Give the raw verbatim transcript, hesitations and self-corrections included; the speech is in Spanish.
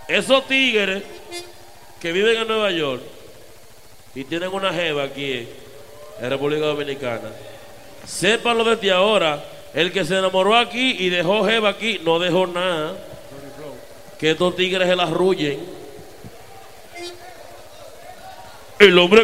Esos tigres que viven en Nueva York y tienen una jeva aquí en República Dominicana, sépanlo desde ahora, el que se enamoró aquí y dejó jeva aquí, no dejó nada. Que estos tigres se la arrullen. El hombre